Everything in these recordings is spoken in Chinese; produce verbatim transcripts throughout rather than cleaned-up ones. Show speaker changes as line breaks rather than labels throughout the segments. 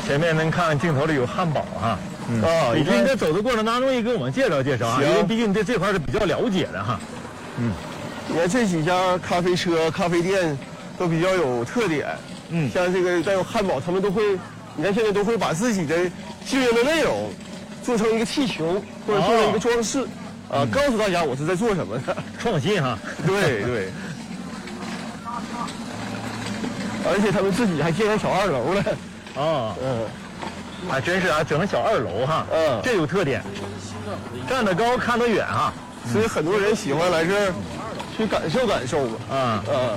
前面能看镜头里有汉堡哈。嗯、
啊，
李军在走的过程当中也给我们介绍介绍啊，因为毕竟对这块是比较了解的哈。
嗯，你看这几家咖啡车、咖啡店都比较有特点。嗯，像这个带有汉堡，他们都会，你看现在都会把自己的经营的内容做成一个气球，或者做成一个装饰，哦、啊，告诉大家我是在做什么的，
创新哈。
对对。而且他们自己还建上小二楼了。
哦，嗯。还真是啊，整个小二楼哈，嗯，这有特点，站得高看得远哈，
所以很多人喜欢来这儿去感受感受嘛，
啊，嗯。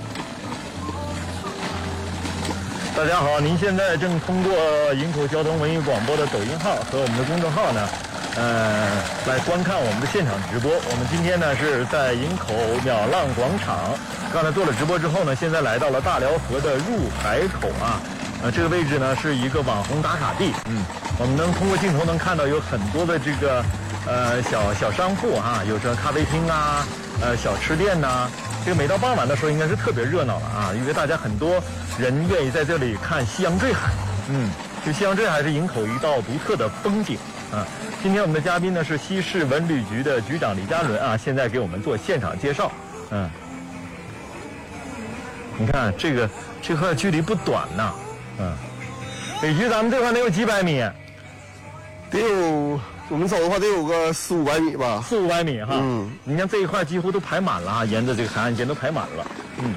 大家好，您现在正通过营口交通文艺广播的抖音号和我们的公众号呢，呃，来观看我们的现场直播。我们今天呢是在营口秒浪广场，刚才做了直播之后呢，现在来到了大辽河的入海口啊。呃，这个位置呢是一个网红打卡地，嗯，我们能通过镜头能看到有很多的这个呃小小商铺哈、啊，有这咖啡厅啊，呃小吃店呐、啊，这个每到傍晚的时候应该是特别热闹了啊，因为大家很多人愿意在这里看夕阳坠海，嗯，这夕阳坠海是营口一道独特的风景啊。今天我们的嘉宾呢是西市文旅局的局长李嘉伦啊，现在给我们做现场介绍，嗯，你看这个这块距离不短呐。嗯，北局咱们这块能有几百米？
得有，我们走的话得有个四五百米吧。
四五百米哈。嗯。你看这一块几乎都排满了啊，沿着这个海岸线都排满了。嗯。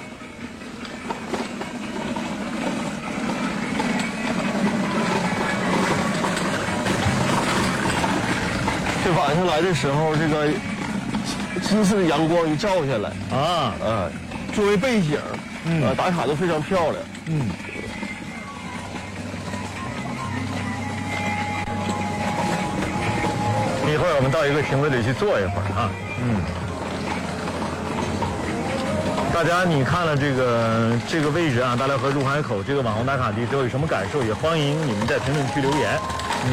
这晚上来的时候，这个金色的阳光一照下来啊，呃，作为背景，嗯，呃，打卡都非常漂亮。嗯。
一会儿我们到一个亭子里去坐一会儿啊，嗯，大家你看了这个这个位置啊，大辽河入海口这个网红打卡地之后有什么感受？也欢迎你们在评论区留言。嗯，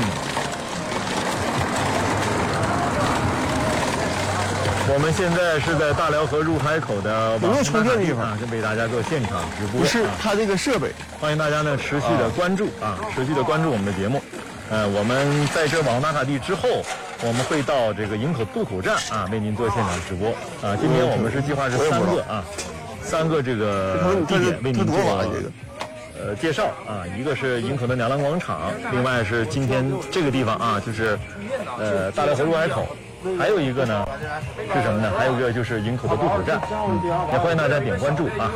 我们现在是在大辽河入海口的网红打卡地方，正为大家做现场直播。
不是它这个设备，
欢迎大家呢持续的关注啊，持续的关注我们的节目。呃，我们在这网红打卡地之后。我们会到这个营口渡口站啊，为您做现场直播啊。今天我们是计划是三个啊，三个这个地点为您做呃介绍啊。一个是营口的鸟浪广场，另外是今天这个地方啊，就是呃大辽河入海口。还有一个呢是什么呢？还有一个就是营口的渡口站。嗯，也欢迎大家点关注啊。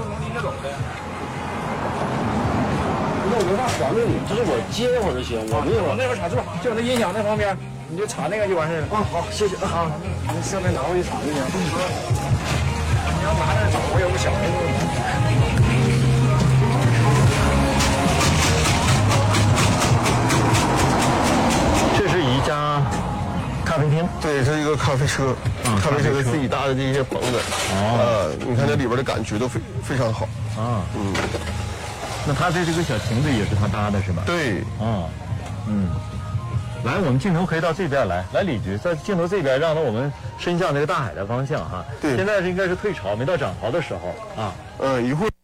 那我没法还给你，就是我接一会儿就行，我没有。那边插座，就那音响那方面。你就插那个就完事了。啊，好，谢谢啊。你下面拿过去插就行。你要拿着找我有个小的。
这是一家咖啡厅，
对，这是一个咖啡车，嗯、咖啡车自己搭的这些棚子。哦。呃，你看这里边的感觉都非非常好。啊。嗯。
那他这这个小亭子也是他搭的是吧？
对。
啊。嗯。来，我们镜头可以到这边来。来，李局在镜头这边，让我们伸向这个大海的方向哈。对，现在是应该是退潮，没到涨潮的时候啊。
嗯，一会儿。